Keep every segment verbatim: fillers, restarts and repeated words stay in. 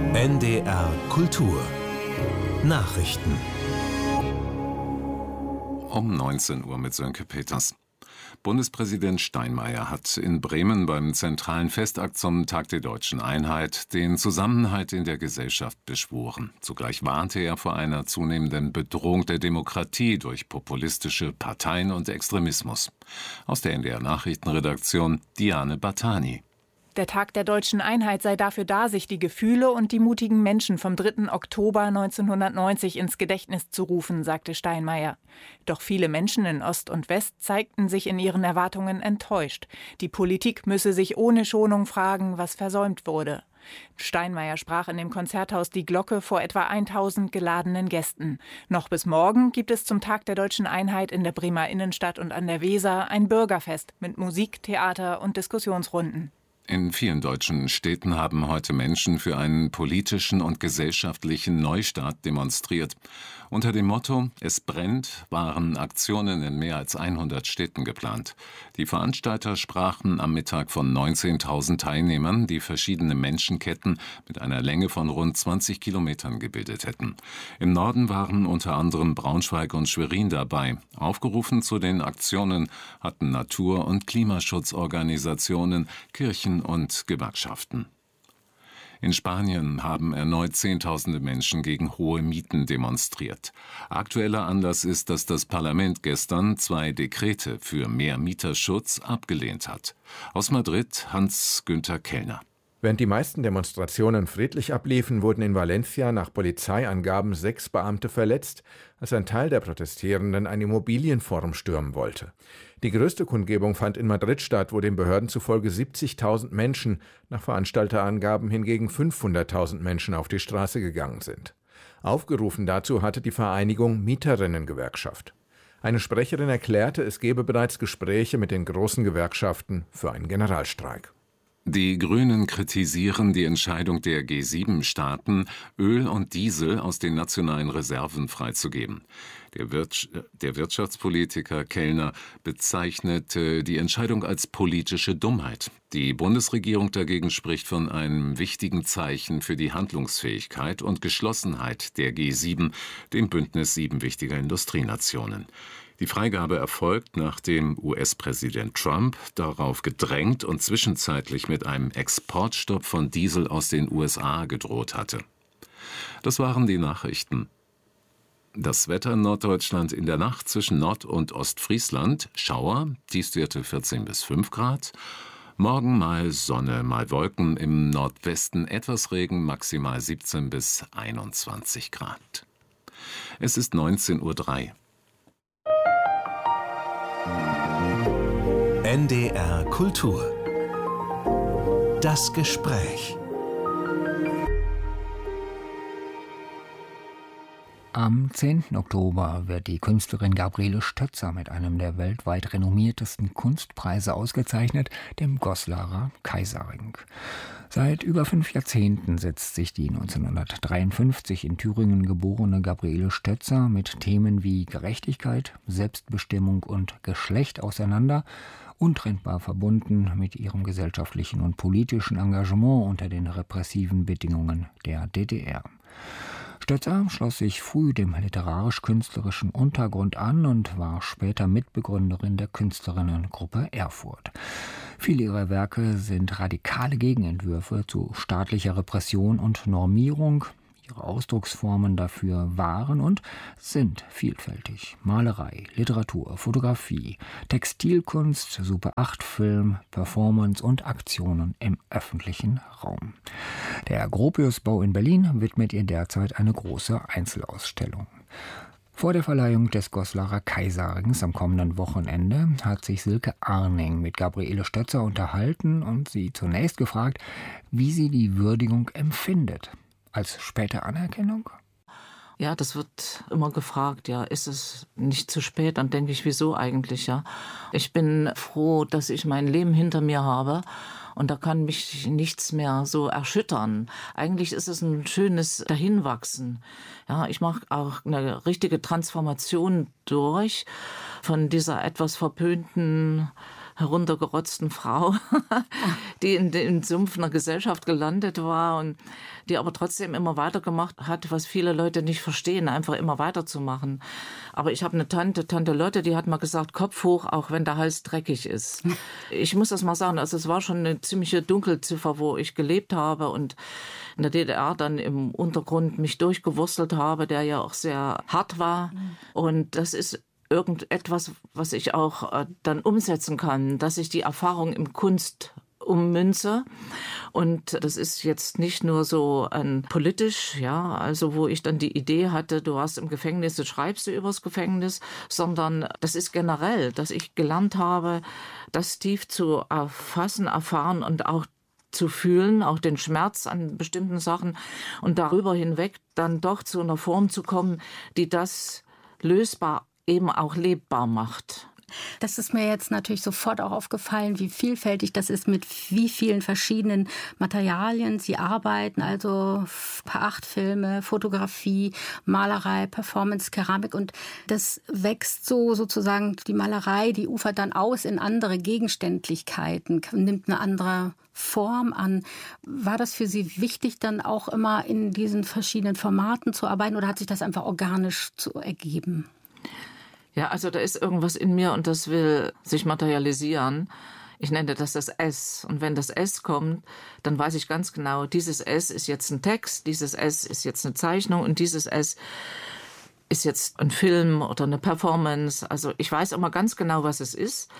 N D R Kultur Nachrichten Um neunzehn Uhr mit Sönke Peters. Bundespräsident Steinmeier hat in Bremen beim zentralen Festakt zum Tag der Deutschen Einheit den Zusammenhalt in der Gesellschaft beschworen. Zugleich warnte er vor einer zunehmenden Bedrohung der Demokratie durch populistische Parteien und Extremismus. Aus der N D R Nachrichtenredaktion Diane Battani. Der Tag der Deutschen Einheit sei dafür da, sich die Gefühle und die mutigen Menschen vom dritten Oktober neunzehnhundertneunzig ins Gedächtnis zu rufen, sagte Steinmeier. Doch viele Menschen in Ost und West zeigten sich in ihren Erwartungen enttäuscht. Die Politik müsse sich ohne Schonung fragen, was versäumt wurde. Steinmeier sprach in dem Konzerthaus Die Glocke vor etwa tausend geladenen Gästen. Noch bis morgen gibt es zum Tag der Deutschen Einheit in der Bremer Innenstadt und an der Weser ein Bürgerfest mit Musik, Theater und Diskussionsrunden. In vielen deutschen Städten haben heute Menschen für einen politischen und gesellschaftlichen Neustart demonstriert. Unter dem Motto »Es brennt« waren Aktionen in mehr als hundert Städten geplant. Die Veranstalter sprachen am Mittag von neunzehntausend Teilnehmern, die verschiedene Menschenketten mit einer Länge von rund zwanzig Kilometern gebildet hätten. Im Norden waren unter anderem Braunschweig und Schwerin dabei. Aufgerufen zu den Aktionen hatten Natur- und Klimaschutzorganisationen, Kirchen und Gewerkschaften. In Spanien haben erneut Zehntausende Menschen gegen hohe Mieten demonstriert. Aktueller Anlass ist, dass das Parlament gestern zwei Dekrete für mehr Mieterschutz abgelehnt hat. Aus Madrid Hans-Günther Kellner. Während die meisten Demonstrationen friedlich abliefen, wurden in Valencia nach Polizeiangaben sechs Beamte verletzt, als ein Teil der Protestierenden ein Immobilienforum stürmen wollte. Die größte Kundgebung fand in Madrid statt, wo den Behörden zufolge siebzigtausend Menschen, nach Veranstalterangaben hingegen fünfhunderttausend Menschen auf die Straße gegangen sind. Aufgerufen dazu hatte die Vereinigung Mieterinnengewerkschaft. Eine Sprecherin erklärte, es gebe bereits Gespräche mit den großen Gewerkschaften für einen Generalstreik. Die Grünen kritisieren die Entscheidung der G sieben Staaten, Öl und Diesel aus den nationalen Reserven freizugeben. Der, Wir- der Wirtschaftspolitiker Kellner bezeichnete die Entscheidung als politische Dummheit. Die Bundesregierung dagegen spricht von einem wichtigen Zeichen für die Handlungsfähigkeit und Geschlossenheit der G sieben, dem Bündnis sieben wichtiger Industrienationen. Die Freigabe erfolgt, nachdem U S-Präsident Trump darauf gedrängt und zwischenzeitlich mit einem Exportstopp von Diesel aus den U S A gedroht hatte. Das waren die Nachrichten. Das Wetter in Norddeutschland in der Nacht zwischen Nord- und Ostfriesland. Schauer, Tiefstwerte vierzehn bis fünf Grad. Morgen mal Sonne, mal Wolken, im Nordwesten etwas Regen, maximal siebzehn bis einundzwanzig Grad. Es ist neunzehn Uhr drei. N D R Kultur Das Gespräch. Am zehnten Oktober wird die Künstlerin Gabriele Stötzer mit einem der weltweit renommiertesten Kunstpreise ausgezeichnet, dem Goslarer Kaiserring. Seit über fünf Jahrzehnten setzt sich die neunzehnhundertdreiundfünfzig in Thüringen geborene Gabriele Stötzer mit Themen wie Gerechtigkeit, Selbstbestimmung und Geschlecht auseinander, untrennbar verbunden mit ihrem gesellschaftlichen und politischen Engagement unter den repressiven Bedingungen der D D R. Stötzer schloss sich früh dem literarisch-künstlerischen Untergrund an und war später Mitbegründerin der Künstlerinnengruppe Erfurt. Viele ihrer Werke sind radikale Gegenentwürfe zu staatlicher Repression und Normierung. Ihre Ausdrucksformen dafür waren und sind vielfältig. Malerei, Literatur, Fotografie, Textilkunst, Super acht Film, Performance und Aktionen im öffentlichen Raum. Der Gropiusbau in Berlin widmet ihr derzeit eine große Einzelausstellung. Vor der Verleihung des Goslarer Kaiserrings am kommenden Wochenende hat sich Silke Arning mit Gabriele Stötzer unterhalten und sie zunächst gefragt, wie sie die Würdigung empfindet. Als späte Anerkennung? Ja, das wird immer gefragt, ja, ist es nicht zu spät? Dann denke ich, wieso eigentlich, ja? Ich bin froh, dass ich mein Leben hinter mir habe und da kann mich nichts mehr so erschüttern. Eigentlich ist es ein schönes Dahinwachsen. Ja, ich mache auch eine richtige Transformation durch von dieser etwas verpönten heruntergerotzten Frau, die in den Sumpf einer Gesellschaft gelandet war und die aber trotzdem immer weitergemacht hat, was viele Leute nicht verstehen, einfach immer weiterzumachen. Aber ich habe eine Tante, Tante Lotte, die hat mal gesagt, Kopf hoch, auch wenn der Hals dreckig ist. Ich muss das mal sagen, also es war schon eine ziemliche Dunkelziffer, wo ich gelebt habe und in der D D R dann im Untergrund mich durchgewurstelt habe, der ja auch sehr hart war. Und das ist irgendetwas, was ich auch äh, dann umsetzen kann, dass ich die Erfahrung im Kunst ummünze. Und das ist jetzt nicht nur so ein politisch, ja, also wo ich dann die Idee hatte, du warst im Gefängnis, du schreibst du übers Gefängnis, sondern das ist generell, dass ich gelernt habe, das tief zu erfassen, erfahren und auch zu fühlen, auch den Schmerz an bestimmten Sachen und darüber hinweg dann doch zu einer Form zu kommen, die das lösbar eben auch lebbar macht. Das ist mir jetzt natürlich sofort auch aufgefallen, wie vielfältig das ist, mit wie vielen verschiedenen Materialien Sie arbeiten, also Achtfilme, Fotografie, Malerei, Performance, Keramik und das wächst so sozusagen, die Malerei, die ufert dann aus in andere Gegenständlichkeiten, nimmt eine andere Form an. War das für Sie wichtig, dann auch immer in diesen verschiedenen Formaten zu arbeiten oder hat sich das einfach organisch zu ergeben? Ja, also da ist irgendwas in mir und das will sich materialisieren. Ich nenne das das S. Und wenn das S kommt, dann weiß ich ganz genau, dieses S ist jetzt ein Text, dieses S ist jetzt eine Zeichnung und dieses S ist jetzt ein Film oder eine Performance. Also ich weiß immer ganz genau, was es ist.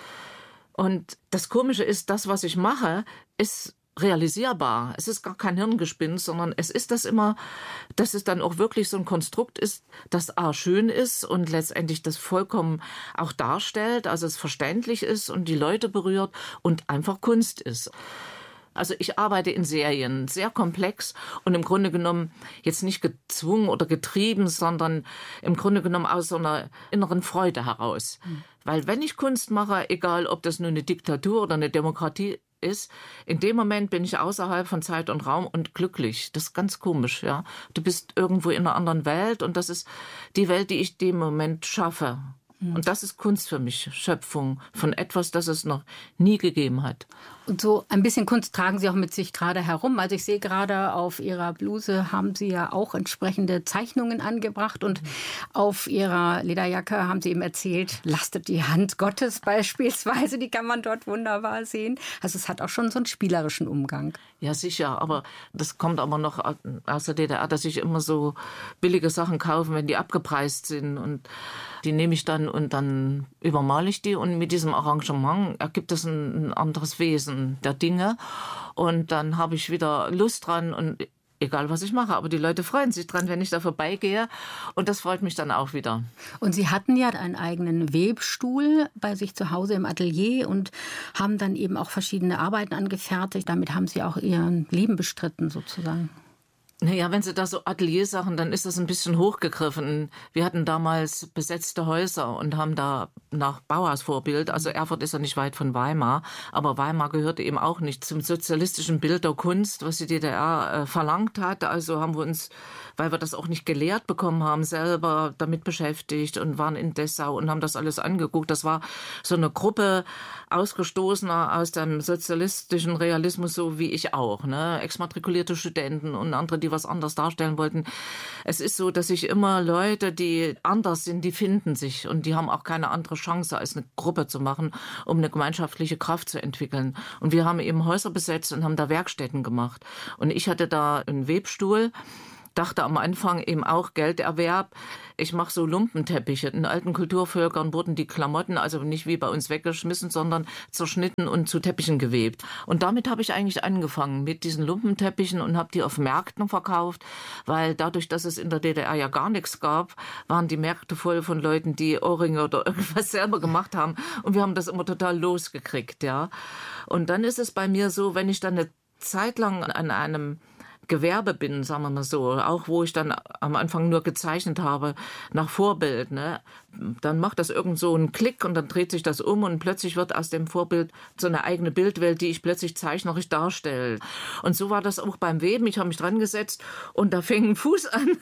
Und das Komische ist, das, was ich mache, ist realisierbar. Es ist gar kein Hirngespinst, sondern es ist das immer, dass es dann auch wirklich so ein Konstrukt ist, das A schön ist und letztendlich das vollkommen auch darstellt, also es verständlich ist und die Leute berührt und einfach Kunst ist. Also ich arbeite in Serien, sehr komplex und im Grunde genommen jetzt nicht gezwungen oder getrieben, sondern im Grunde genommen aus so einer inneren Freude heraus. Mhm. Weil wenn ich Kunst mache, egal ob das nur eine Diktatur oder eine Demokratie ist, in dem Moment bin ich außerhalb von Zeit und Raum und glücklich. Das ist ganz komisch, ja. Du bist irgendwo in einer anderen Welt und das ist die Welt, die ich in dem Moment schaffe. Mhm. Und das ist Kunst für mich, Schöpfung von etwas, das es noch nie gegeben hat. Und so ein bisschen Kunst tragen Sie auch mit sich gerade herum. Also ich sehe gerade auf Ihrer Bluse haben Sie ja auch entsprechende Zeichnungen angebracht und auf Ihrer Lederjacke haben Sie eben erzählt, lastet die Hand Gottes beispielsweise, die kann man dort wunderbar sehen. Also es hat auch schon so einen spielerischen Umgang. Ja, sicher, aber das kommt aber noch aus der D D R, dass ich immer so billige Sachen kaufe, wenn die abgepreist sind und die nehme ich dann und dann übermale ich die und mit diesem Arrangement ergibt es ein, ein anderes Wesen der Dinge und dann habe ich wieder Lust dran und egal was ich mache, aber die Leute freuen sich dran, wenn ich da vorbeigehe und das freut mich dann auch wieder. Und Sie hatten ja einen eigenen Webstuhl bei sich zu Hause im Atelier und haben dann eben auch verschiedene Arbeiten angefertigt. Damit haben Sie auch Ihr Leben bestritten sozusagen. Naja, wenn Sie da so Atelier sagen, dann ist das ein bisschen hochgegriffen. Wir hatten damals besetzte Häuser und haben da nach Bauhaus Vorbild, also Erfurt ist ja nicht weit von Weimar, aber Weimar gehörte eben auch nicht zum sozialistischen Bild der Kunst, was die D D R äh, verlangt hat. Also haben wir uns, weil wir das auch nicht gelehrt bekommen haben, selber damit beschäftigt und waren in Dessau und haben das alles angeguckt. Das war so eine Gruppe Ausgestoßener aus dem sozialistischen Realismus, so wie ich auch, ne? Exmatrikulierte Studenten und andere, die was anderes darstellen wollten. Es ist so, dass sich immer Leute, die anders sind, die finden sich und die haben auch keine andere Chance, als eine Gruppe zu machen, um eine gemeinschaftliche Kraft zu entwickeln. Und wir haben eben Häuser besetzt und haben da Werkstätten gemacht. Und ich hatte da einen Webstuhl, dachte am Anfang eben auch Gelderwerb. Ich mache so Lumpenteppiche. In alten Kulturvölkern wurden die Klamotten also nicht wie bei uns weggeschmissen, sondern zerschnitten und zu Teppichen gewebt. Und damit habe ich eigentlich angefangen mit diesen Lumpenteppichen und habe die auf Märkten verkauft, weil dadurch, dass es in der D D R ja gar nichts gab, waren die Märkte voll von Leuten, die Ohrringe oder irgendwas selber gemacht haben. Und wir haben das immer total losgekriegt, ja. Und dann ist es bei mir so, wenn ich dann eine Zeit lang an einem Gewerbe bin, sagen wir mal so, auch wo ich dann am Anfang nur gezeichnet habe, nach Vorbild, ne, dann macht das irgend so einen Klick und dann dreht sich das um und plötzlich wird aus dem Vorbild so eine eigene Bildwelt, die ich plötzlich zeichnerisch darstelle. Und so war das auch beim Weben. Ich habe mich dran gesetzt und da fing ein Fuß an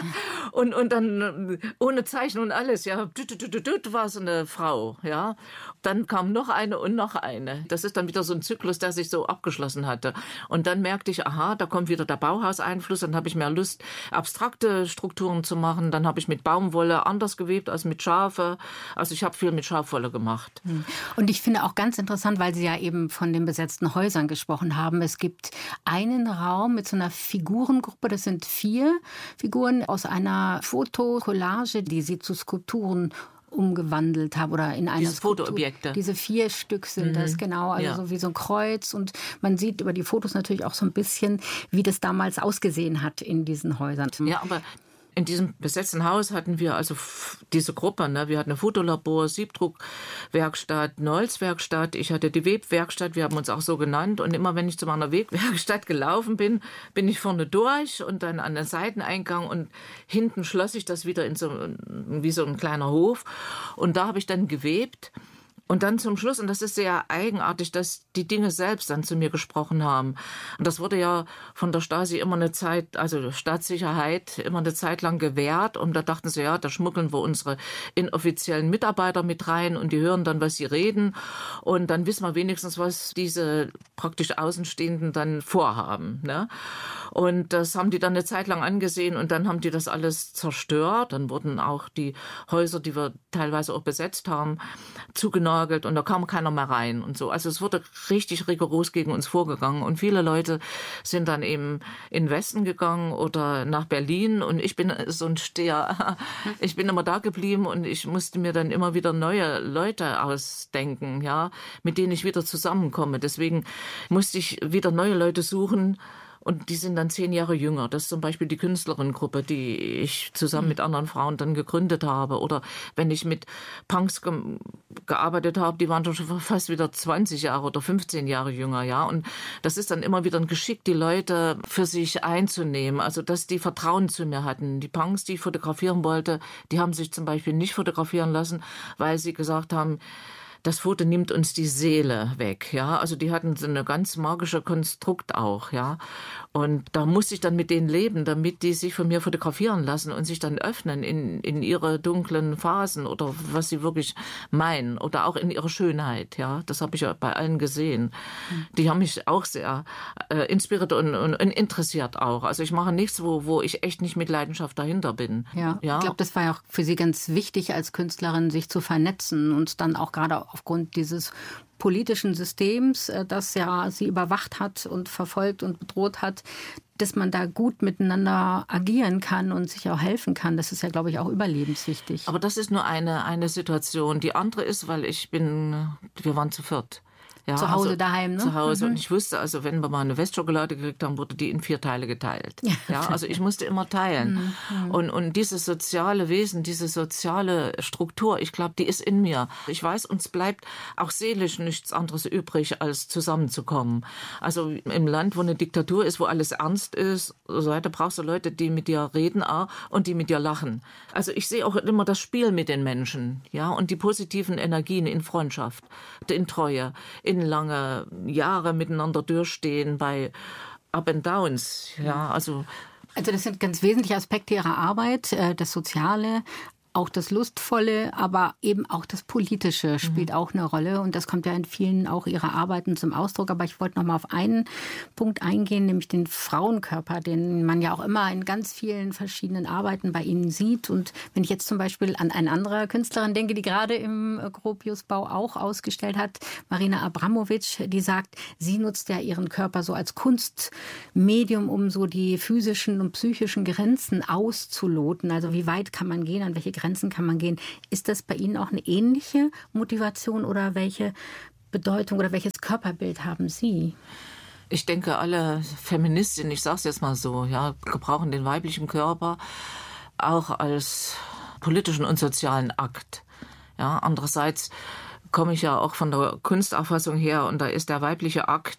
und, und dann ohne Zeichen und alles, ja, war so eine Frau, ja. Dann kam noch eine und noch eine. Das ist dann wieder so ein Zyklus, der sich so abgeschlossen hatte. Und dann merkte ich, aha, da kommt wieder der Bauhauseinfluss, dann habe ich mehr Lust, abstrakte Strukturen zu machen. Dann habe ich mit Baumwolle anders gewebt als mit Schafe. Also ich habe viel mit Schafwolle gemacht. Und ich finde auch ganz interessant, weil Sie ja eben von den besetzten Häusern gesprochen haben. Es gibt einen Raum mit so einer Figurengruppe, das sind vier Figuren aus einer Fotokollage, die Sie zu Skulpturen umgewandelt habe oder in eine Fotoobjekte. Diese vier Stück sind mhm. das, genau, also ja. so wie so ein Kreuz. Und man sieht über die Fotos natürlich auch so ein bisschen, wie das damals ausgesehen hat in diesen Häusern. Ja, aber in diesem besetzten Haus hatten wir also diese Gruppe. Ne? Wir hatten ein Fotolabor, Siebdruckwerkstatt, eine Holzwerkstatt. Ich hatte die Webwerkstatt, wir haben uns auch so genannt. Und immer wenn ich zu meiner Webwerkstatt gelaufen bin, bin ich vorne durch und dann an den Seiteneingang. Und hinten schloss ich das wieder in so, wie so ein kleiner Hof. Und da habe ich dann gewebt. Und dann zum Schluss, und das ist sehr eigenartig, dass die Dinge selbst dann zu mir gesprochen haben. Und das wurde ja von der Stasi immer eine Zeit, also Staatssicherheit, immer eine Zeit lang gewährt. Und da dachten sie, ja, da schmuggeln wir unsere inoffiziellen Mitarbeiter mit rein und die hören dann, was sie reden. Und dann wissen wir wenigstens, was diese praktisch Außenstehenden dann vorhaben. Ne? Und das haben die dann eine Zeit lang angesehen und dann haben die das alles zerstört. Dann wurden auch die Häuser, die wir teilweise auch besetzt haben, zugenagelt und da kam keiner mehr rein und so. Also es wurde richtig rigoros gegen uns vorgegangen und viele Leute sind dann eben in den Westen gegangen oder nach Berlin und ich bin so ein Steher. Ich bin immer da geblieben und ich musste mir dann immer wieder neue Leute ausdenken, ja, mit denen ich wieder zusammenkomme. Deswegen musste ich wieder neue Leute suchen. Und die sind dann zehn Jahre jünger. Das ist zum Beispiel die Künstlerinnengruppe, die ich zusammen mit anderen Frauen dann gegründet habe. Oder wenn ich mit Punks ge- gearbeitet habe, die waren dann schon fast wieder zwanzig Jahre oder fünfzehn Jahre jünger. Ja, und das ist dann immer wieder ein Geschick, die Leute für sich einzunehmen. Also, dass die Vertrauen zu mir hatten. Die Punks, die ich fotografieren wollte, die haben sich zum Beispiel nicht fotografieren lassen, weil sie gesagt haben, das Foto nimmt uns die Seele weg, ja. Also die hatten so eine ganz magische Konstrukt auch, ja. Und da musste ich dann mit denen leben, damit die sich von mir fotografieren lassen und sich dann öffnen in, in ihre dunklen Phasen oder was sie wirklich meinen oder auch in ihre Schönheit, ja. Das habe ich ja bei allen gesehen. Die haben mich auch sehr äh, inspiriert und, und, und interessiert auch. Also ich mache nichts, wo, wo ich echt nicht mit Leidenschaft dahinter bin. Ja, ja. Ich glaube, das war ja auch für Sie ganz wichtig als Künstlerin, sich zu vernetzen und dann auch gerade aufgrund dieses politischen Systems, das ja sie überwacht hat und verfolgt und bedroht hat, dass man da gut miteinander agieren kann und sich auch helfen kann. Das ist ja, glaube ich, auch überlebenswichtig. Aber das ist nur eine, eine Situation. Die andere ist, weil ich bin, wir waren zu viert. Ja, zu Hause, also, daheim, ne? Zu Hause. Mhm. Und ich wusste, also wenn wir mal eine Westschokolade gekriegt haben, wurde die in vier Teile geteilt. Ja, ja, also ich musste immer teilen. Mhm. Und, und dieses soziale Wesen, diese soziale Struktur, ich glaube, die ist in mir. Ich weiß, uns bleibt auch seelisch nichts anderes übrig, als zusammenzukommen. Also im Land, wo eine Diktatur ist, wo alles ernst ist, so weiter, brauchst du Leute, die mit dir reden auch, und die mit dir lachen. Also ich sehe auch immer das Spiel mit den Menschen, ja, und die positiven Energien in Freundschaft, in Treue, in lange Jahre miteinander durchstehen bei Up and Downs. Ja, also, also das sind ganz wesentliche Aspekte Ihrer Arbeit, das Soziale, auch das Lustvolle, aber eben auch das Politische spielt mhm. auch eine Rolle. Und das kommt ja in vielen auch Ihrer Arbeiten zum Ausdruck. Aber ich wollte noch mal auf einen Punkt eingehen, nämlich den Frauenkörper, den man ja auch immer in ganz vielen verschiedenen Arbeiten bei Ihnen sieht. Und wenn ich jetzt zum Beispiel an eine andere Künstlerin denke, die gerade im Gropiusbau auch ausgestellt hat, Marina Abramovic, die sagt, sie nutzt ja ihren Körper so als Kunstmedium, um so die physischen und psychischen Grenzen auszuloten. Also wie weit kann man gehen, an welche Grenzen kann man gehen. Ist das bei Ihnen auch eine ähnliche Motivation oder welche Bedeutung oder welches Körperbild haben Sie? Ich denke, alle Feministinnen, ich sage es jetzt mal so, ja, gebrauchen den weiblichen Körper auch als politischen und sozialen Akt. Ja, andererseits komme ich ja auch von der Kunstauffassung her und da ist der weibliche Akt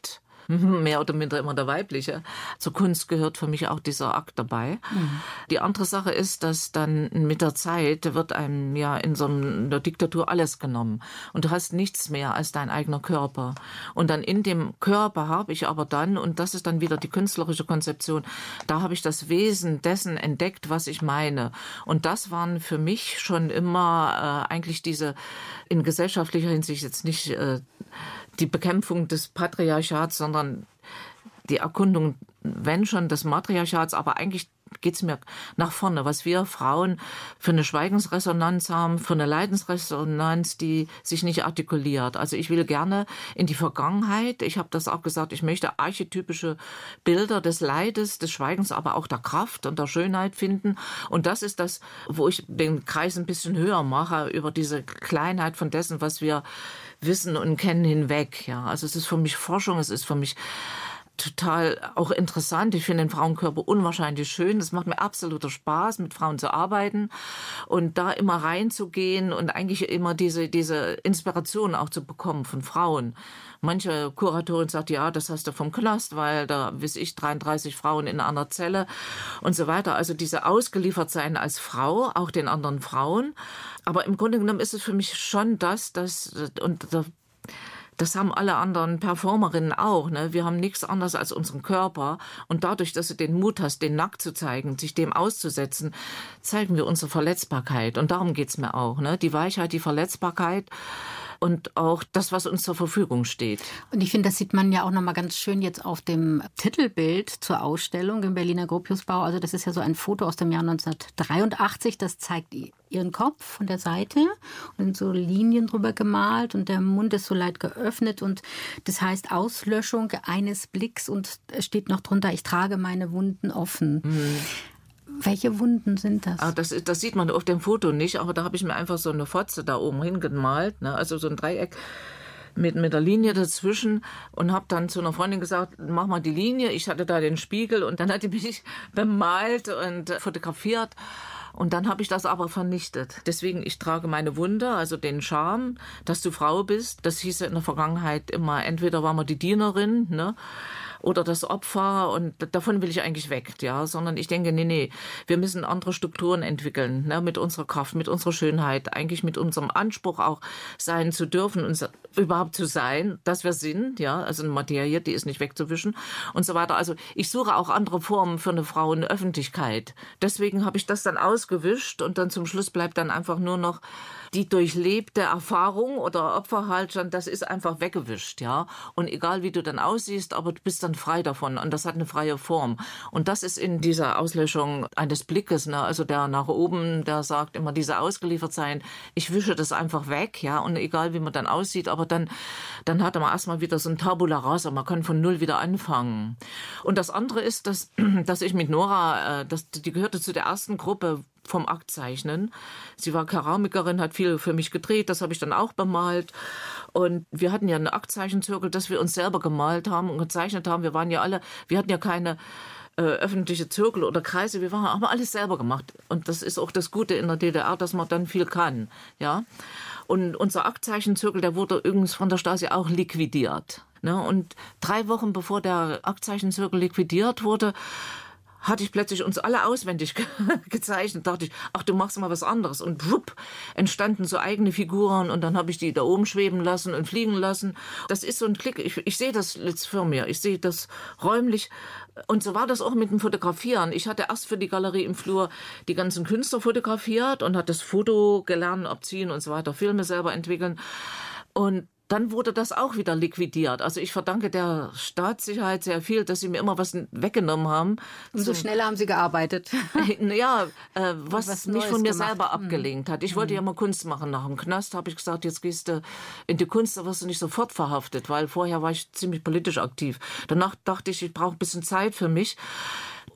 mehr oder minder immer der weibliche. Zur Kunst gehört für mich auch dieser Akt dabei. Mhm. Die andere Sache ist, dass dann mit der Zeit wird einem ja in so einer Diktatur alles genommen. Und du hast nichts mehr als dein eigener Körper. Und dann in dem Körper habe ich aber dann, und das ist dann wieder die künstlerische Konzeption, da habe ich das Wesen dessen entdeckt, was ich meine. Und das waren für mich schon immer äh, eigentlich diese, in gesellschaftlicher Hinsicht jetzt nicht äh, die Bekämpfung des Patriarchats, sondern die Erkundung, wenn schon, des Matriarchats, aber eigentlich geht's mir nach vorne, was wir Frauen für eine Schweigensresonanz haben, für eine Leidensresonanz, die sich nicht artikuliert. Also ich will gerne in die Vergangenheit, ich habe das auch gesagt, ich möchte archetypische Bilder des Leides, des Schweigens, aber auch der Kraft und der Schönheit finden. Und das ist das, wo ich den Kreis ein bisschen höher mache, über diese Kleinheit von dessen, was wir wissen und kennen, hinweg. Ja, also es ist für mich Forschung, es ist für mich total auch interessant. Ich finde den Frauenkörper unwahrscheinlich schön. Es macht mir absoluter Spaß, mit Frauen zu arbeiten und da immer reinzugehen und eigentlich immer diese, diese Inspiration auch zu bekommen von Frauen. Manche Kuratorin sagt, ja, das hast du vom Knast, weil da, weiß ich, dreiunddreißig Frauen in einer Zelle und so weiter. Also diese Ausgeliefertsein als Frau, auch den anderen Frauen. Aber im Grunde genommen ist es für mich schon das, das, und da, das haben alle anderen Performerinnen auch. Ne? Wir haben nichts anderes als unseren Körper. Und dadurch, dass du den Mut hast, den nackt zu zeigen, sich dem auszusetzen, zeigen wir unsere Verletzbarkeit. Und darum geht's mir auch. Ne? Die Weichheit, die Verletzbarkeit und auch das, was uns zur Verfügung steht. Und ich finde, das sieht man ja auch nochmal ganz schön jetzt auf dem Titelbild zur Ausstellung im Berliner Gropiusbau. Also das ist ja so ein Foto aus dem Jahr neunzehnhundertdreiundachtzig. Das zeigt ihren Kopf von der Seite und sind so Linien drüber gemalt und der Mund ist so leicht geöffnet und das heißt Auslöschung eines Blicks und es steht noch drunter, ich trage meine Wunden offen. Mhm. Welche Wunden sind das? Ah, das? Das sieht man auf dem Foto nicht, aber da habe ich mir einfach so eine Fotze da oben hingemalt, ne? Also so ein Dreieck mit, mit der Linie dazwischen und habe dann zu einer Freundin gesagt, mach mal die Linie. Ich hatte da den Spiegel und dann hat die mich bemalt und fotografiert. Und dann habe ich das aber vernichtet. Deswegen, ich trage meine Wunde, also den Charme, dass du Frau bist. Das hieß ja in der Vergangenheit immer, entweder war man die Dienerin, ne? Oder das Opfer und davon will ich eigentlich weg, ja, sondern ich denke, nee, nee, wir müssen andere Strukturen entwickeln, ne, mit unserer Kraft, mit unserer Schönheit, eigentlich mit unserem Anspruch auch sein zu dürfen und überhaupt zu sein, dass wir sind, ja, also eine Materie, die ist nicht wegzuwischen und so weiter. Also ich suche auch andere Formen für eine Frauenöffentlichkeit. Deswegen habe ich das dann ausgewischt und dann zum Schluss bleibt dann einfach nur noch die durchlebte Erfahrung oder Opferhaltung, das ist einfach weggewischt, ja. Und egal wie du dann aussiehst, aber du bist dann frei davon und das hat eine freie Form. Und das ist in dieser Auslöschung eines Blickes, ne, also der nach oben, der sagt immer diese Ausgeliefertsein, ich wische das einfach weg, ja, und egal wie man dann aussieht, aber dann, dann hat man erstmal wieder so ein Tabula rasa, man kann von Null wieder anfangen. Und das andere ist, dass, dass ich mit Nora, das, die gehörte zu der ersten Gruppe, vom Aktzeichnen. Sie war Keramikerin, hat viel für mich gedreht, das habe ich dann auch bemalt. Und wir hatten ja einen Aktzeichenzirkel, dass wir uns selber gemalt haben und gezeichnet haben. Wir waren ja alle, wir hatten ja keine äh, öffentliche Zirkel oder Kreise, wir waren, haben alles selber gemacht. Und das ist auch das Gute in der D D R, dass man dann viel kann. Ja? Und unser Aktzeichenzirkel, der wurde übrigens von der Stasi auch liquidiert. Ne? Und drei Wochen bevor der Aktzeichenzirkel liquidiert wurde, hatte ich plötzlich uns alle auswendig ge- gezeichnet. Dachte ich, ach, du machst mal was anderes. Und wupp, entstanden so eigene Figuren und dann habe ich die da oben schweben lassen und fliegen lassen. Das ist so ein Klick. Ich, ich sehe das jetzt vor mir. Ich sehe das räumlich. Und so war das auch mit dem Fotografieren. Ich hatte erst für die Galerie im Flur die ganzen Künstler fotografiert und hatte das Foto gelernt, abziehen und so weiter, Filme selber entwickeln. Und dann wurde das auch wieder liquidiert. Also ich verdanke der Staatssicherheit sehr viel, dass sie mir immer was weggenommen haben. Umso schneller haben sie gearbeitet. Ja, äh, was, was mich von mir gemacht. selber abgelenkt hat. Ich wollte ja mal Kunst machen. Nach dem Knast habe ich gesagt, jetzt gehst du in die Kunst, da wirst du nicht sofort verhaftet, weil vorher war ich ziemlich politisch aktiv. Danach dachte ich, ich brauche ein bisschen Zeit für mich.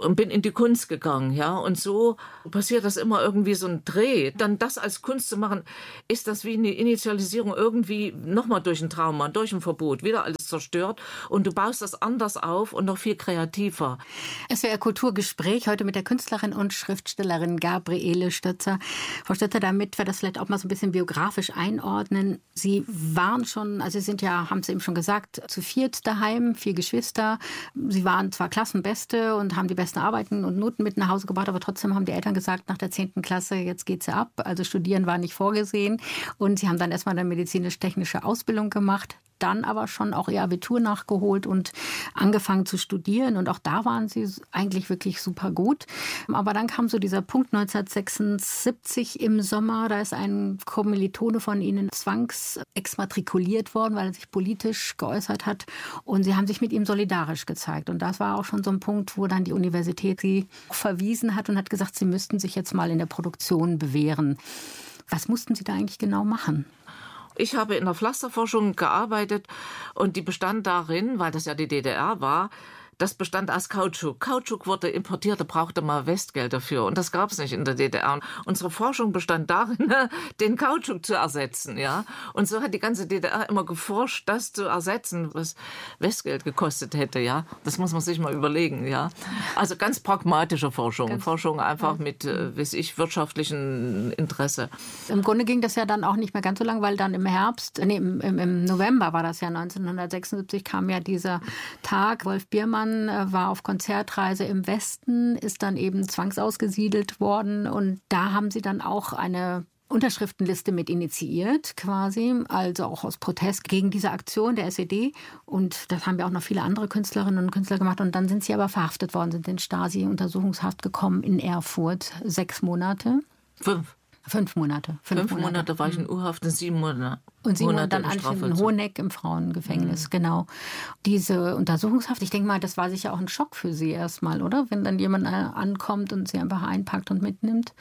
und bin in die Kunst gegangen, ja. Und so passiert das immer irgendwie so ein Dreh. Dann das als Kunst zu machen, ist das wie eine Initialisierung irgendwie nochmal durch ein Trauma, durch ein Verbot, wieder alles zerstört. Und du baust das anders auf und noch viel kreativer. S W R Kulturgespräch heute mit der Künstlerin und Schriftstellerin Gabriele Stötzer. Frau Stötzer, damit wir das vielleicht auch mal so ein bisschen biografisch einordnen. Sie waren schon, also Sie sind ja, haben Sie eben schon gesagt, zu viert daheim, vier Geschwister. Sie waren zwar Klassenbeste und haben die besten Arbeiten und Noten mit nach Hause gebracht, aber trotzdem haben die Eltern gesagt, nach der zehnten Klasse, jetzt geht sie ab. Also studieren war nicht vorgesehen. Und sie haben dann erstmal eine medizinisch-technische Ausbildung gemacht, dann aber schon auch ihr Abitur nachgeholt und angefangen zu studieren. Und auch da waren sie eigentlich wirklich super gut. Aber dann kam so dieser Punkt neunzehnhundertsechsundsiebzig im Sommer, da ist ein Kommilitone von ihnen zwangsexmatrikuliert worden, weil er sich politisch geäußert hat. Und sie haben sich mit ihm solidarisch gezeigt. Und das war auch schon so ein Punkt, wo dann die Universität sie verwiesen hat und hat gesagt, sie müssten sich jetzt mal in der Produktion bewähren. Was mussten Sie da eigentlich genau machen? Ich habe in der Pflasterforschung gearbeitet und die bestand darin, weil das ja die D D R war, das bestand aus Kautschuk. Kautschuk wurde importiert, da brauchte man Westgeld dafür. Und das gab es nicht in der D D R. Und unsere Forschung bestand darin, den Kautschuk zu ersetzen. Ja? Und so hat die ganze D D R immer geforscht, das zu ersetzen, was Westgeld gekostet hätte. Ja? Das muss man sich mal überlegen. Ja? Also ganz pragmatische Forschung. Ganz Forschung einfach ja. mit, äh, weiß ich, wirtschaftlichem Interesse. Im Grunde ging das ja dann auch nicht mehr ganz so lang, weil dann im Herbst, nee, im, im, im November war das ja neunzehnhundertsechsundsiebzig, kam ja dieser Tag, Wolf Biermann war auf Konzertreise im Westen, ist dann eben zwangsausgesiedelt worden und da haben sie dann auch eine Unterschriftenliste mit initiiert quasi, also auch aus Protest gegen diese Aktion der S E D und das haben ja auch noch viele andere Künstlerinnen und Künstler gemacht und dann sind sie aber verhaftet worden, sind in Stasi-Untersuchungshaft gekommen in Erfurt, sechs Monate. Fünf. Fünf Monate. Fünf, Fünf Monate. Monate war ich in U-Haft, sieben Monate. Und sieben Monate dann anschließend in Hoheneck im Frauengefängnis, mhm. genau. Diese Untersuchungshaft, ich denke mal, das war sicher auch ein Schock für Sie erstmal, oder? Wenn dann jemand ankommt und Sie einfach einpackt und mitnimmt.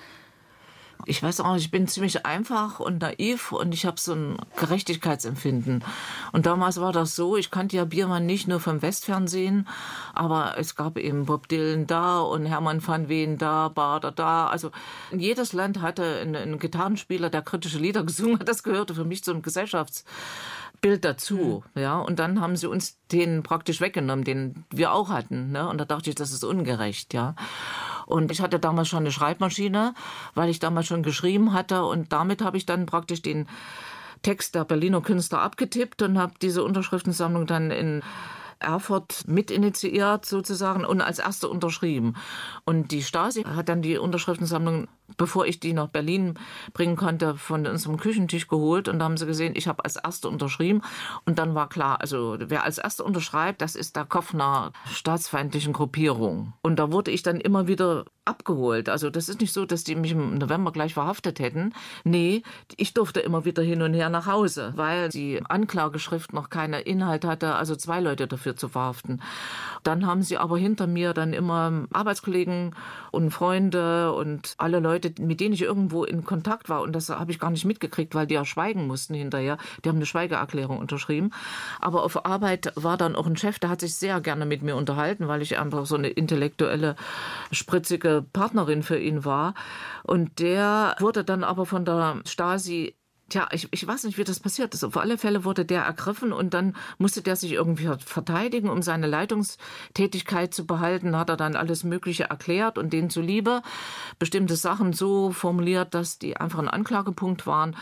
Ich weiß auch, ich bin ziemlich einfach und naiv und ich habe so ein Gerechtigkeitsempfinden. Und damals war das so, ich kannte ja Biermann nicht nur vom Westfernsehen, aber es gab eben Bob Dylan da und Hermann van Veen da, Bader da. Also jedes Land hatte einen, einen Gitarrenspieler, der kritische Lieder gesungen hat. Das gehörte für mich zum Gesellschaftsbild dazu. Mhm. Ja, und dann haben sie uns den praktisch weggenommen, den wir auch hatten. Ne? Und da dachte ich, das ist ungerecht. Ja. Und ich hatte damals schon eine Schreibmaschine, weil ich damals schon geschrieben hatte. Und damit habe ich dann praktisch den Text der Berliner Künstler abgetippt und habe diese Unterschriftensammlung dann in Erfurt mitinitiiert sozusagen und als erste unterschrieben. Und die Stasi hat dann die Unterschriftensammlung, bevor ich die nach Berlin bringen konnte, von unserem Küchentisch geholt. Und da haben sie gesehen, ich habe als Erste unterschrieben. Und dann war klar, also wer als Erster unterschreibt, das ist der Kopf einer staatsfeindlichen Gruppierung. Und da wurde ich dann immer wieder abgeholt. Also das ist nicht so, dass die mich im November gleich verhaftet hätten. Nee, ich durfte immer wieder hin und her nach Hause, weil die Anklageschrift noch keinen Inhalt hatte, also zwei Leute dafür zu verhaften. Dann haben sie aber hinter mir dann immer Arbeitskollegen und Freunde und alle Leute, mit denen ich irgendwo in Kontakt war. Und das habe ich gar nicht mitgekriegt, weil die ja schweigen mussten hinterher. Die haben eine Schweigeerklärung unterschrieben. Aber auf Arbeit war dann auch ein Chef, der hat sich sehr gerne mit mir unterhalten, weil ich einfach so eine intellektuelle, spritzige Partnerin für ihn war. Und der wurde dann aber von der Stasi, tja, ich, ich weiß nicht, wie das passiert ist. Auf alle Fälle wurde der ergriffen und dann musste der sich irgendwie verteidigen, um seine Leitungstätigkeit zu behalten. Hat er dann alles Mögliche erklärt und denen zuliebe bestimmte Sachen so formuliert, dass die einfach ein Anklagepunkt waren.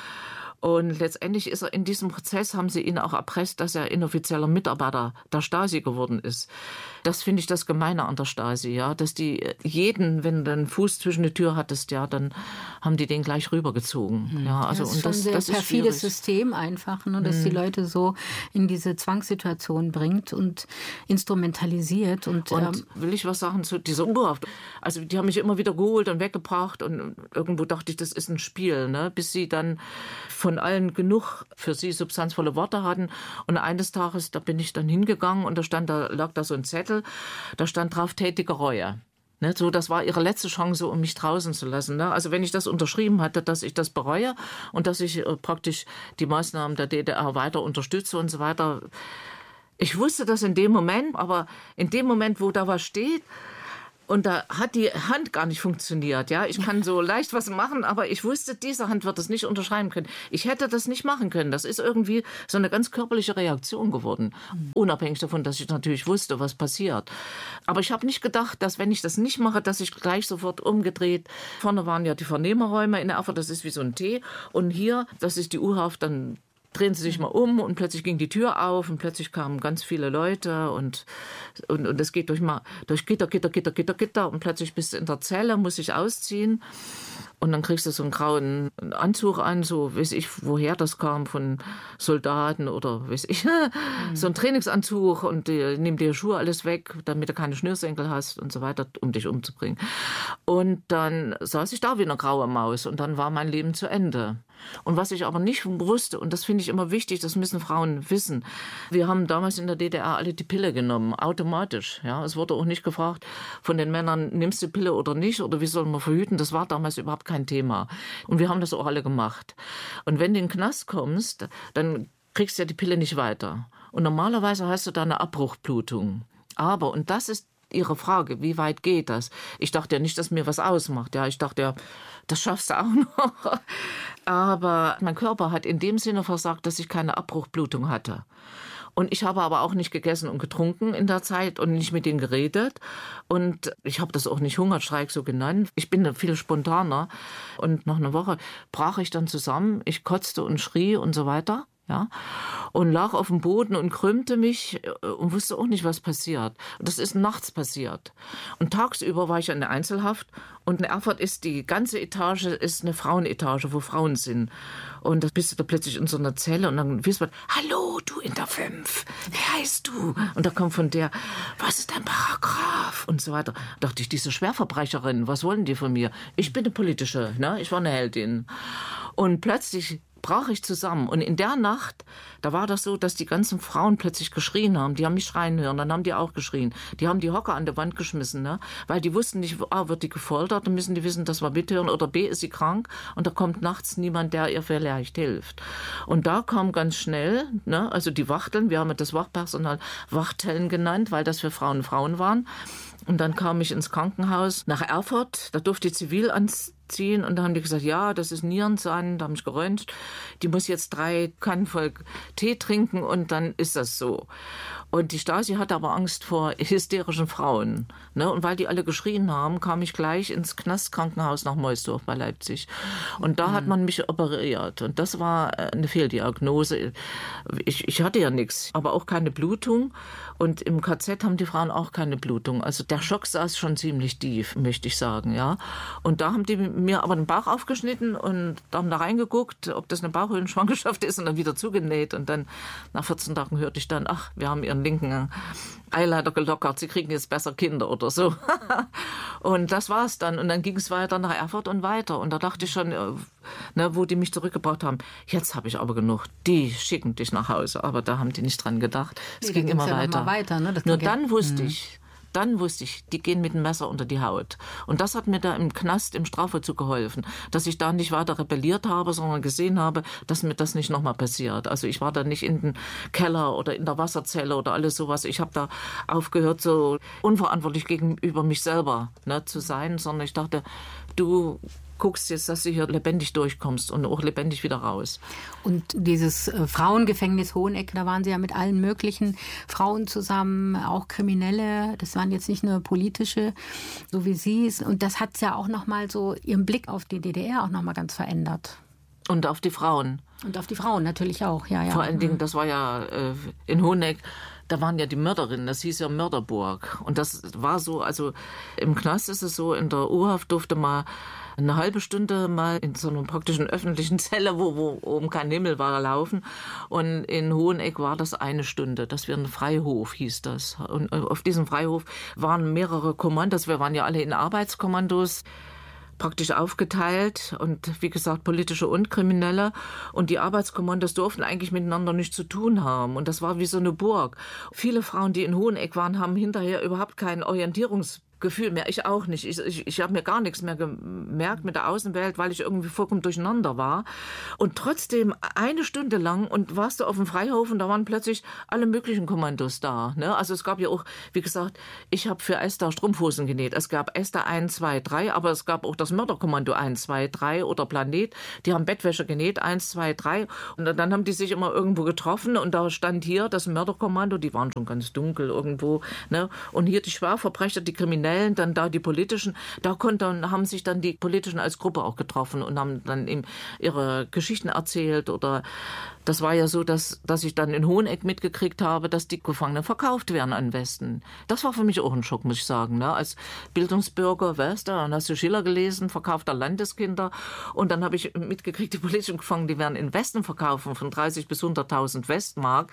Und letztendlich ist er in diesem Prozess, haben sie ihn auch erpresst, dass er inoffizieller Mitarbeiter der Stasi geworden ist. Das finde ich das Gemeine an der Stasi, ja, dass die jeden, wenn du einen Fuß zwischen die Tür hattest, ja, dann haben die den gleich rübergezogen. Ja, also das ist und das, schon ein sehr das ist perfides System einfach, ne, dass hm. die Leute so in diese Zwangssituation bringt und instrumentalisiert. Und, und ähm, will ich was sagen zu dieser U-Haft? Also die haben mich immer wieder geholt und weggebracht und irgendwo dachte ich, das ist ein Spiel, ne, bis sie dann von allen genug für sie substanzvolle Worte hatten. Und eines Tages, da bin ich dann hingegangen und da stand, da lag da so ein Zettel, da stand drauf tätige Reue. Ne, so, das war ihre letzte Chance, um mich draußen zu lassen. Ne? Also wenn ich das unterschrieben hatte, dass ich das bereue und dass ich äh, praktisch die Maßnahmen der D D R weiter unterstütze und so weiter. Ich wusste das in dem Moment, aber in dem Moment, wo da was steht, Und da hat die Hand gar nicht funktioniert. Ja, ich kann so leicht was machen, aber ich wusste, diese Hand wird es nicht unterschreiben können. Ich hätte das nicht machen können. Das ist irgendwie so eine ganz körperliche Reaktion geworden. Mhm. Unabhängig davon, dass ich natürlich wusste, was passiert. Aber ich habe nicht gedacht, dass wenn ich das nicht mache, dass ich gleich sofort umgedreht. Vorne waren ja die Vernehmerräume in Erfurt, das ist wie so ein T. Und hier, das ist die U-Haft, dann drehen sie sich mal um und plötzlich ging die Tür auf und plötzlich kamen ganz viele Leute und und und es geht durch mal durch Gitter, Gitter, Gitter, Gitter, Gitter und plötzlich bist du in der Zelle, musst dich ausziehen und dann kriegst du so einen grauen Anzug an, so weiß ich, woher das kam, von Soldaten oder weiß ich, mhm. so ein Trainingsanzug und die nehmen dir Schuhe alles weg, damit du keine Schnürsenkel hast und so weiter, um dich umzubringen. Und dann saß ich da wie eine graue Maus und dann war mein Leben zu Ende. Und was ich aber nicht wusste, und das finde ich immer wichtig, das müssen Frauen wissen, wir haben damals in der D D R alle die Pille genommen, automatisch. Ja, es wurde auch nicht gefragt von den Männern, nimmst du die Pille oder nicht, oder wie soll man verhüten, das war damals überhaupt kein Thema. Und wir haben das auch alle gemacht. Und wenn du in den Knast kommst, dann kriegst du ja die Pille nicht weiter. Und normalerweise hast du da eine Abbruchblutung. Aber, und das ist Ihre Frage, wie weit geht das? Ich dachte ja nicht, dass mir was ausmacht. Ja, ich dachte ja, das schaffst du auch noch. Aber mein Körper hat in dem Sinne versagt, dass ich keine Abbruchblutung hatte. Und ich habe aber auch nicht gegessen und getrunken in der Zeit und nicht mit denen geredet. Und ich habe das auch nicht Hungerstreik so genannt. Ich bin viel spontaner. Und nach einer Woche brach ich dann zusammen. Ich kotzte und schrie und so weiter. Ja, und lag auf dem Boden und krümmte mich und wusste auch nicht, was passiert. Und das ist nachts passiert. Und tagsüber war ich in der Einzelhaft. Und in Erfurt ist die ganze Etage ist eine Frauenetage, wo Frauen sind. Und da bist du da plötzlich in so einer Zelle und dann wispert, hallo, du in der fünf, wie heißt du? Und da kommt von der, was ist dein Paragraph? Und so weiter. Da dachte ich, diese Schwerverbrecherin, was wollen die von mir? Ich bin eine politische, ne? Ich war eine Heldin. Und plötzlich brach ich zusammen. Und in der Nacht, da war das so, dass die ganzen Frauen plötzlich geschrien haben. Die haben mich schreien hören, dann haben die auch geschrien. Die haben die Hocker an der Wand geschmissen, ne? Weil die wussten nicht, A, wird die gefoltert, dann müssen die wissen, dass wir mithören, oder B, ist sie krank und da kommt nachts niemand, der ihr vielleicht hilft. Und da kam ganz schnell, ne, also die Wachteln, wir haben das Wachpersonal Wachtellen genannt, weil das für Frauen Frauen waren. Und dann kam ich ins Krankenhaus nach Erfurt, da durfte ich zivil anziehen und da haben die gesagt, ja, das ist Nierensand, da haben mich geröntgt, die muss jetzt drei Kannen voll Tee trinken und dann ist das so. Und die Stasi hatte aber Angst vor hysterischen Frauen. Ne? Und weil die alle geschrien haben, kam ich gleich ins Knastkrankenhaus nach Meusdorf bei Leipzig. Und da hat man mich operiert. Und das war eine Fehldiagnose. Ich, ich hatte ja nichts, aber auch keine Blutung. Und im K Z haben die Frauen auch keine Blutung. Also der Schock saß schon ziemlich tief, möchte ich sagen. Ja. Und da haben die mir aber den Bauch aufgeschnitten und haben da reingeguckt, ob das eine Bauchhöhlenschwangerschaft ist und dann wieder zugenäht. Und dann nach vierzehn Tagen hörte ich dann, ach, wir haben ihren linken Eileiter gelockert, sie kriegen jetzt besser Kinder oder so. Und das war's dann. Und dann ging es weiter nach Erfurt und weiter. Und da dachte ich schon, ne, wo die mich zurückgebracht haben, jetzt habe ich aber genug, die schicken dich nach Hause. Aber da haben die nicht dran gedacht. Es nee, ging immer ja weiter. weiter ne? Nur dann wusste mhm. ich, Dann wusste ich, die gehen mit dem Messer unter die Haut. Und das hat mir da im Knast, im Strafvollzug geholfen, dass ich da nicht weiter rebelliert habe, sondern gesehen habe, dass mir das nicht nochmal passiert. Also ich war da nicht in den Keller oder in der Wasserzelle oder alles sowas. Ich habe da aufgehört, so unverantwortlich gegenüber mich selber, ne, zu sein, sondern ich dachte, du guckst jetzt, dass du hier lebendig durchkommst und auch lebendig wieder raus. Und dieses äh, Frauengefängnis Hoheneck, da waren Sie ja mit allen möglichen Frauen zusammen, auch Kriminelle. Das waren jetzt nicht nur politische, so wie Sie. Und das hat ja auch nochmal so Ihren Blick auf die D D R auch nochmal ganz verändert. Und auf die Frauen. Und auf die Frauen natürlich auch, ja, ja. Vor allen Dingen, das war ja äh, in Hoheneck, da waren ja die Mörderinnen, das hieß ja Mörderburg. Und das war so, also im Knast ist es so, in der U-Haft durfte man eine halbe Stunde mal in so einer praktischen öffentlichen Zelle, wo, wo oben kein Himmel war, laufen. Und in Hoheneck war das eine Stunde. Das wäre ein Freihof, hieß das. Und auf diesem Freihof waren mehrere Kommandos. Wir waren ja alle in Arbeitskommandos praktisch aufgeteilt und wie gesagt politische und kriminelle, und die Arbeitskommandos durften eigentlich miteinander nichts zu tun haben und das war wie so eine Burg. Viele Frauen, die in Hoheneck waren, haben hinterher überhaupt keinen Orientierungs Gefühl mehr. Ich auch nicht. Ich, ich, ich habe mir gar nichts mehr gemerkt mit der Außenwelt, weil ich irgendwie vollkommen durcheinander war. Und trotzdem eine Stunde lang und warst du auf dem Freihof und da waren plötzlich alle möglichen Kommandos da. Ne? Also es gab ja auch, wie gesagt, ich habe für Esther Strumpfhosen genäht. Es gab Esther eins, zwei, drei, aber es gab auch das Mörderkommando eins, zwei, drei oder Planet. Die haben Bettwäsche genäht, eins, zwei, drei. Und dann haben die sich immer irgendwo getroffen und da stand hier das Mörderkommando, die waren schon ganz dunkel irgendwo. Ne? Und hier die Schwerverbrecher, die Kriminellen, dann da die politischen, da konnten, haben sich dann die Politischen als Gruppe auch getroffen und haben dann eben ihre Geschichten erzählt. Oder das war ja so, dass, dass ich dann in Hoheneck mitgekriegt habe, dass die Gefangenen verkauft werden an Westen. Das war für mich auch ein Schock, muss ich sagen. Ne? Als Bildungsbürger, weißt du, dann hast du Schiller gelesen, verkaufter Landeskinder. Und dann habe ich mitgekriegt, die politischen Gefangenen, die werden in Westen verkaufen von dreißig bis hunderttausend Westmark.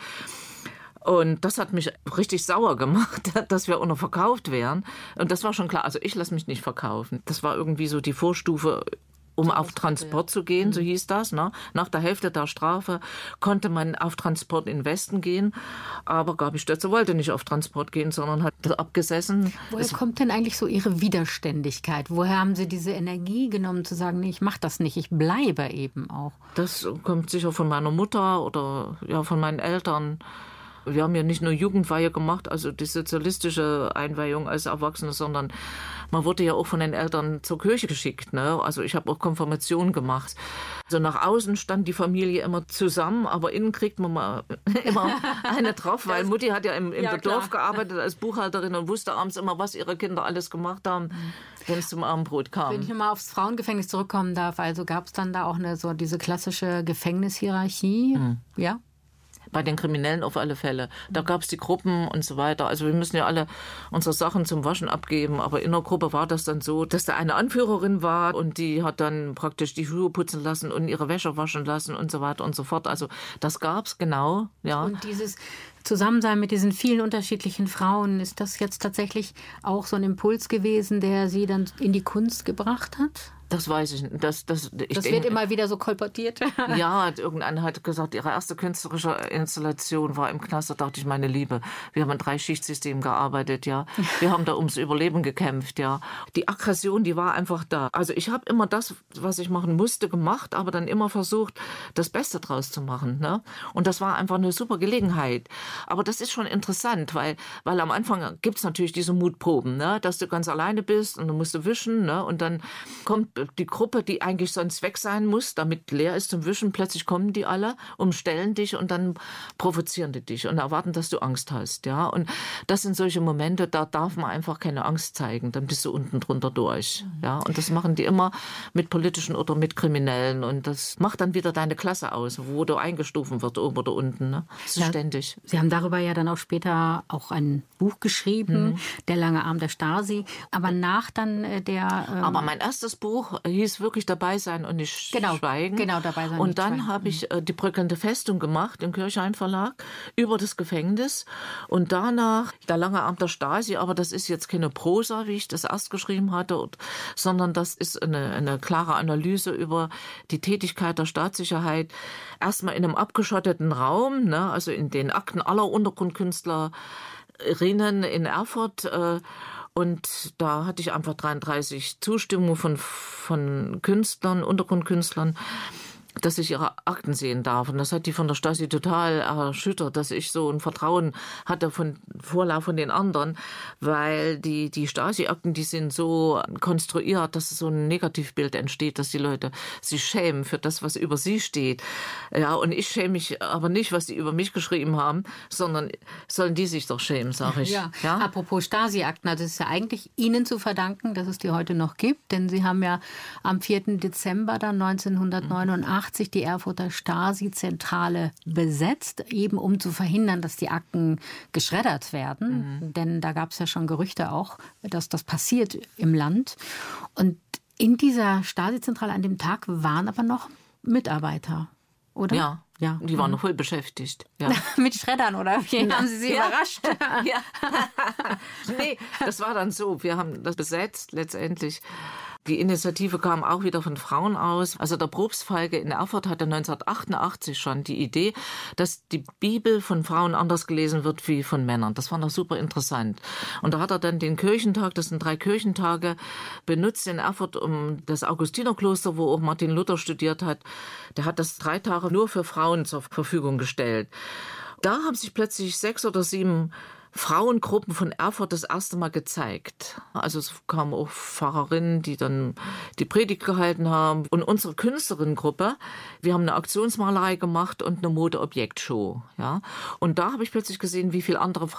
Und das hat mich richtig sauer gemacht, dass wir auch noch verkauft wären. Und das war schon klar, also ich lasse mich nicht verkaufen. Das war irgendwie so die Vorstufe, um auf Transport zu gehen, so hieß das. Ne? Nach der Hälfte der Strafe konnte man auf Transport in den Westen gehen. Aber Gabi Stötze wollte nicht auf Transport gehen, sondern hat abgesessen. Woher es kommt denn eigentlich so Ihre Widerständigkeit? Woher haben Sie diese Energie genommen, zu sagen, nee, ich mache das nicht, ich bleibe eben auch? Das kommt sicher von meiner Mutter oder ja, von meinen Eltern. Wir haben ja nicht nur Jugendweihe gemacht, also die sozialistische Einweihung als Erwachsene, sondern man wurde ja auch von den Eltern zur Kirche geschickt. Ne? Also ich habe auch Konfirmation gemacht. Also nach außen stand die Familie immer zusammen, aber innen kriegt man mal immer eine drauf, weil Mutti hat ja im, im ja, Dorf gearbeitet als Buchhalterin und wusste abends immer, was ihre Kinder alles gemacht haben, wenn es zum Abendbrot kam. Wenn ich mal aufs Frauengefängnis zurückkommen darf, also gab es dann da auch eine so diese klassische Gefängnishierarchie, mhm. ja? Bei den Kriminellen auf alle Fälle. Da gab es die Gruppen und so weiter. Also wir müssen ja alle unsere Sachen zum Waschen abgeben. Aber in der Gruppe war das dann so, dass da eine Anführerin war und die hat dann praktisch die Schuhe putzen lassen und ihre Wäsche waschen lassen und so weiter und so fort. Also das gab's genau, ja. Und dieses Zusammensein mit diesen vielen unterschiedlichen Frauen, ist das jetzt tatsächlich auch so ein Impuls gewesen, der Sie dann in die Kunst gebracht hat? Das weiß ich nicht. Das, das, ich das denke, wird immer wieder so kolportiert. Ja, irgendeiner hat gesagt, ihre erste künstlerische Installation war im Knast. Da dachte ich, meine Liebe, wir haben ein Drei-Schicht-System gearbeitet, ja. Wir haben da ums Überleben gekämpft, ja. Die Aggression, die war einfach da. Also ich habe immer das, was ich machen musste, gemacht, aber dann immer versucht, das Beste draus zu machen. Ne? Und das war einfach eine super Gelegenheit. Aber das ist schon interessant, weil, weil am Anfang gibt es natürlich diese Mutproben, ne? Dass du ganz alleine bist und dann musst du wischen, ne? Und dann kommt die Gruppe, die eigentlich sonst weg sein muss, damit leer ist zum Wischen, plötzlich kommen die alle, umstellen dich und dann provozieren die dich und erwarten, dass du Angst hast. Ja? Und das sind solche Momente, da darf man einfach keine Angst zeigen, dann bist du unten drunter durch. Ja? Und das machen die immer mit Politischen oder mit Kriminellen und das macht dann wieder deine Klasse aus, wo du eingestuft wird, oben oder unten. Ne? Das ist ja, ständig. Sie haben darüber ja dann auch später auch ein Buch geschrieben, mhm. Der lange Arm der Stasi, aber nach dann der... Ähm aber mein erstes Buch hieß wirklich Dabei sein und nicht genau, schweigen. Genau, dabei sein. Und dann habe ich äh, die bröckelnde Festung gemacht im Kirchhain Verlag über das Gefängnis. Und danach Der lange Arm der Stasi, aber das ist jetzt keine Prosa, wie ich das erst geschrieben hatte, und, sondern das ist eine, eine klare Analyse über die Tätigkeit der Staatssicherheit. Erstmal in einem abgeschotteten Raum, ne, also in den Akten aller Untergrundkünstlerinnen in Erfurt. Äh, Und da hatte ich einfach dreiunddreißig Zustimmungen von, von Künstlern, Untergrundkünstlern, dass ich ihre Akten sehen darf. Und das hat die von der Stasi total erschüttert, dass ich so ein Vertrauen hatte von Vorlauf von den anderen, weil die, die Stasi-Akten, die sind so konstruiert, dass so ein Negativbild entsteht, dass die Leute sich schämen für das, was über sie steht. Ja, und ich schäme mich aber nicht, was die über mich geschrieben haben, sondern sollen die sich doch schämen, sage ich. Ja. Ja? Apropos Stasi-Akten, also es ist ja eigentlich Ihnen zu verdanken, dass es die heute noch gibt, denn Sie haben ja am vierten Dezember dann neunzehnhundertneunundachtzig die Erfurter Stasi-Zentrale besetzt, eben um zu verhindern, dass die Akten geschreddert werden. Mhm. Denn da gab es ja schon Gerüchte auch, dass das passiert im Land. Und in dieser Stasi-Zentrale an dem Tag waren aber noch Mitarbeiter, oder? Ja. Ja, die waren noch voll beschäftigt. Ja. Mit Schreddern, oder wie? Haben Sie sie ja. überrascht? Ja. Nee, das war dann so. Wir haben das besetzt letztendlich. Die Initiative kam auch wieder von Frauen aus. Also der Probst Falke in Erfurt hatte neunzehnhundertachtundachtzig schon die Idee, dass die Bibel von Frauen anders gelesen wird wie von Männern. Das fand er super interessant. Und da hat er dann den Kirchentag, das sind drei Kirchentage, benutzt in Erfurt, um das Augustinerkloster, wo auch Martin Luther studiert hat, der hat das drei Tage nur für Frauen zur Verfügung gestellt. Da haben sich plötzlich sechs oder sieben Frauengruppen von Erfurt das erste Mal gezeigt. Also es kamen auch Pfarrerinnen, die dann die Predigt gehalten haben. Und unsere Künstlerinnengruppe, wir haben eine Auktionsmalerei gemacht und eine Modeobjektshow. Ja? Und da habe ich plötzlich gesehen, wie viele andere Frauen